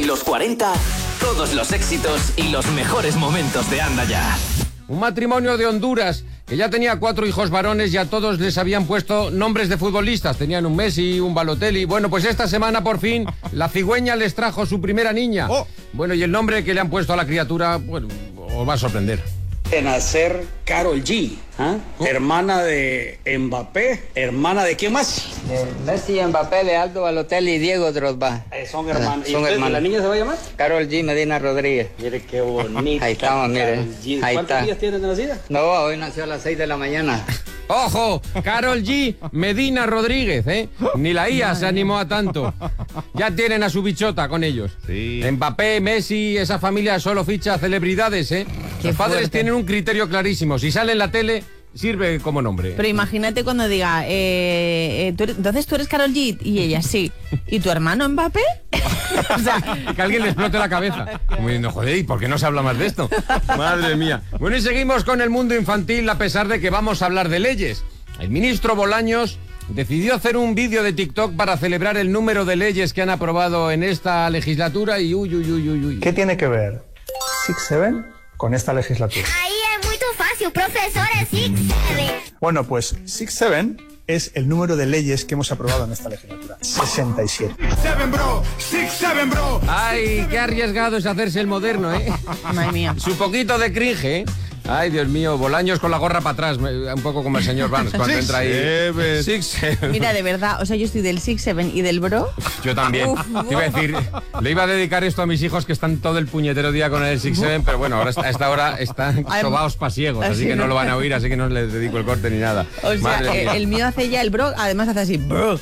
En los 40, todos los éxitos y los mejores momentos de Anda Ya. Un matrimonio de Honduras que ya tenía 4 hijos varones y a todos les habían puesto nombres de futbolistas. Tenían un Messi, un Balotelli. Bueno, pues esta semana por fin la cigüeña les trajo su primera niña. Bueno, y el nombre que le han puesto a la criatura, bueno, os va a sorprender. De nacer Karol G, hermana de Mbappé, hermana de ¿quién más? Messi, Mbappé, de Aldo Balotelli y Diego Drogba. Son hermanos. Son hermanos. ¿La niña se va a llamar? Karol G Medina Rodríguez. Mire qué bonita. Ahí estamos, mire. ¿Cuántos días tiene de nacida? No, hoy nació a las 6 de la mañana. ¡Ojo! Karol G Medina Rodríguez, ¿eh? Ni la IA se animó a tanto. Ya tienen a su bichota con ellos. Sí. Mbappé, Messi, esa familia solo ficha celebridades, ¿eh? Los padres tienen un criterio clarísimo. Si sale en la tele, sirve como nombre. Pero imagínate cuando diga, entonces tú eres Karol G, y ella sí. ¿Y tu hermano Mbappé? O sea, que alguien le explote la cabeza. Como diciendo, joder, ¿y por qué no se habla más de esto? Madre mía. Bueno, y seguimos con el mundo infantil, a pesar de que vamos a hablar de leyes. El ministro Bolaños decidió hacer un vídeo de TikTok para celebrar el número de leyes que han aprobado en esta legislatura y uy. ¿Qué tiene que ver 6-7 con esta legislatura? Ahí es muy fácil, profesor, es 6-7. Bueno, pues 6-7 es el número de leyes que hemos aprobado en esta legislatura. 67. 6-7, bro. 6-7, bro. Ay, qué arriesgado es hacerse el moderno, ¿eh? Madre mía. Su poquito de cringe, ¿eh? Ay, Dios mío, Bolaños con la gorra para atrás, un poco como el señor Vance cuando entra ahí. 6-7. Mira, de verdad, o sea, yo estoy del 6-7 y del bro. Yo también. Te iba a decir, le iba a dedicar esto a mis hijos que están todo el puñetero día con el 6-7, pero bueno, ahora a esta hora están sobaos pasiegos, así que no lo van a oír, así que no les dedico el corte ni nada. O sea, el mío hace ya el bro, además hace así, bro.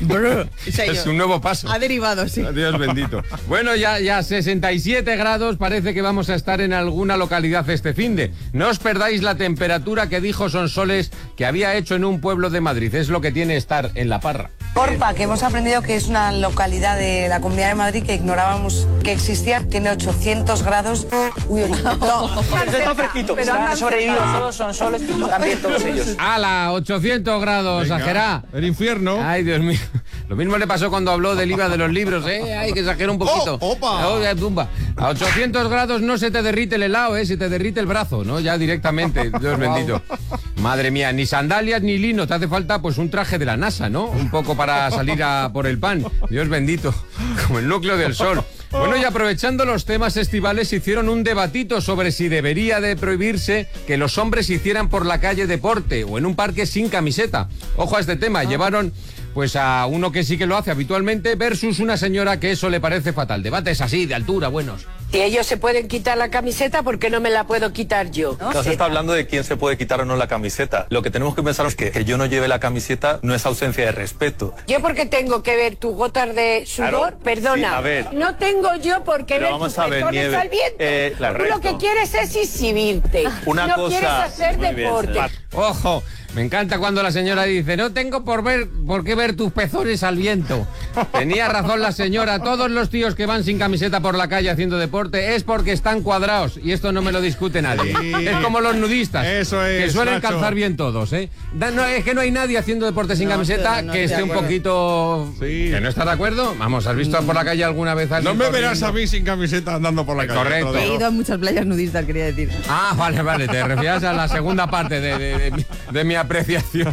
O sea, es un nuevo paso. Ha derivado, sí. Dios bendito. Bueno, ya 67 grados, parece que vamos a estar en alguna localidad este finde. No os perdáis la temperatura que dijo Sonsoles que había hecho en un pueblo de Madrid. Es lo que tiene estar en La Parra. Orpa, que hemos aprendido que es una localidad de la Comunidad de Madrid que ignorábamos que existía, tiene 800 grados. Uy, no. Está fresquito. Pero Han sobrevivido todos Sonsoles, también todos ellos. ¡Hala! 800 grados, exagerá. El infierno. Ay, Dios mío. Lo mismo le pasó cuando habló del IVA de los libros, ¿eh? Ay, que exagera un poquito. ¡Opa! Tumba. A 800 grados no se te derrite el helado, ¿eh? Se te derrite el brazo, ¿no? Ya directamente, Dios bendito. Madre mía, ni sandalias ni lino. Te hace falta, pues, un traje de la NASA, ¿no? Un poco para salir a por el pan. Dios bendito. Como el núcleo del sol. Bueno, y aprovechando los temas estivales, hicieron un debatito sobre si debería de prohibirse que los hombres hicieran por la calle deporte o en un parque sin camiseta. Ojo a este tema, llevaron pues a uno que sí que lo hace habitualmente versus una señora que eso le parece fatal. Debates así, de altura, buenos. Si ellos se pueden quitar la camiseta, ¿por qué no me la puedo quitar yo? No se está hablando de quién se puede quitar o no la camiseta. Lo que tenemos que pensar es que yo no lleve la camiseta no es ausencia de respeto. Yo porque tengo que ver tus gotas de sudor, Claro, perdona, sí, a ver. no tengo yo por qué Pero ver vamos tus a ver, pezones Nieve, al viento. Tú lo correcto. que quieres es exhibirte. Una no cosa- quieres hacer Muy bien, deporte. Ojo, me encanta cuando la señora dice, no tengo por qué ver tus pezones al viento. Tenía razón la señora, todos los tíos que van sin camiseta por la calle haciendo deporte es porque están cuadrados y esto no me lo discute nadie. Sí. Es como los nudistas, Eso es, que suelen Nacho. calzar bien todos, ¿eh? No, es que no hay nadie haciendo deporte sin camiseta no que estoy esté de un acuerdo. poquito... Sí. ¿Que no estás de acuerdo? Vamos, ¿has visto por la calle alguna vez a No alguien me corriendo? verás a mí sin camiseta andando por la calle. Correcto. te lo He digo. ido a muchas playas nudistas, quería decir. Ah, vale, te refieres a la segunda parte de mi apreciación.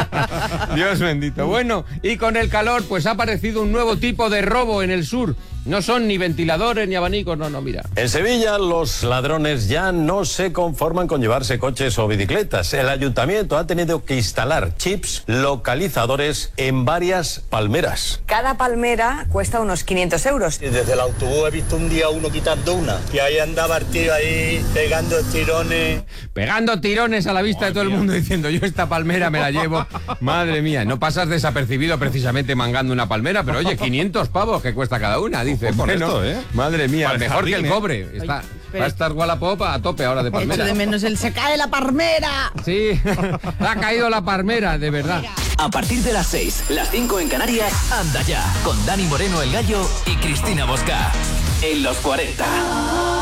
Dios bendito. Bueno, y con el calor, pues ha aparecido un nuevo tipo de robo en el sur. No son ni ventiladores ni abanicos, no, mira. En Sevilla, los ladrones ya no se conforman con llevarse coches o bicicletas. El ayuntamiento ha tenido que instalar chips localizadores en varias palmeras. Cada palmera cuesta unos 500 euros. Desde el autobús he visto un día uno quitando una. Y ahí andaba el tío ahí pegando tirones. Pegando tirones a la vista de todo el mundo diciendo, yo esta palmera me la llevo. Madre mía, no pasas desapercibido precisamente mangando una palmera, pero oye, 500 pavos que cuesta cada una, dice. Ojo con Bueno, esto, ¿eh? Madre mía, Para el mejor que jardín, el ¿eh? cobre. Está, pero- va a estar Wallapop a tope ahora de Echo palmera. de menos el se cae la palmera. Sí, ha caído la palmera, de verdad. A partir de las 6, las 5 en Canarias, Anda Ya, con Dani Moreno el Gallo y Cristina Bosca. En los 40.